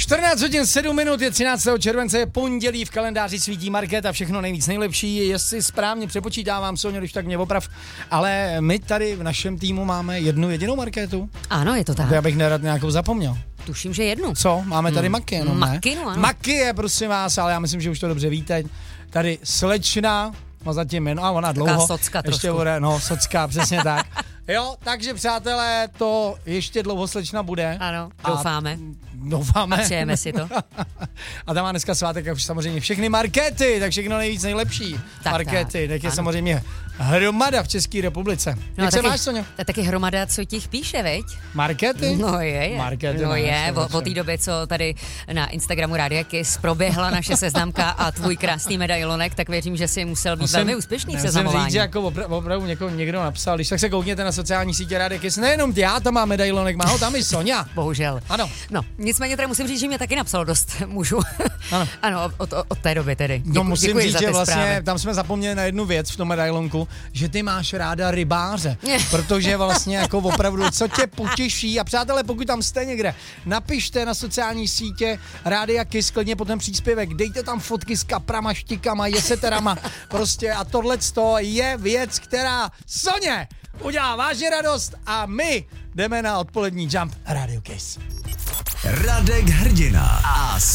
14 hodin 7 minut, je 13. července, je pondělí, v kalendáři svítí Markéta, všechno nejvíc nejlepší, jestli správně přepočítávám, Soňo, když tak mě oprav, ale my tady v našem týmu máme jednu jedinou Markétu. Ano, je to tak. Já bych nerad nějakou zapomněl. Tuším, že jednu. Co? Máme tady Maky, jenom ne? Maky, no ano. Maky je, prosím vás, ale já myslím, že už to dobře víte. Tady slečna, má zatím jméno, a ona dlouho. Taková socka ještě trošku. bude, no, socka, přesně tak. Jo, takže přátelé, to ještě dlouho slečna bude. Ano, doufáme. Doufáme. A přejeme si to. A tam má dneska svátek, jak už samozřejmě všechny Markéty, tak všechno nejvíc nejlepší. Tak, Markéty, tak je ano. samozřejmě hromada v České republice. No, Jak se máš, Soňo? taky hromada, co ti píše, veď? Markéty? No je. Markéty, no ne, je, od té doby, co tady na Instagramu Rádia Kiss proběhla naše seznamka a tvůj krásný medailonek, tak věřím, že jsi musel být velmi úspěšný v seznamování. Musím říct, že jako opravdu někdo napsal, když tak se koukněte na sociální sítě Rádia Kiss, nejenom já tam mám medailonek, má ho tam i Soňa. Bohužel. Ano. No, nicméně teda musím říct, že mě taky napsalo dost mužů. Ano. Ano, od té doby tedy. No musím děkuji říct, za že ty vlastně zprávy. tam jsme zapomněli na jednu věc v tom medailonku, že ty máš ráda rybáře, protože vlastně jako opravdu, co tě potěší a přátelé, pokud tam jste někde, napište na sociální sítě Rádia Kiss, klidně potom příspěvek, dejte tam fotky s kaprama, štikama, jeseterama, prostě a tohleto je věc, která Soně udělá vážně radost a my jdeme na odpolední Jump Radio Kiss. Radek Hrdina a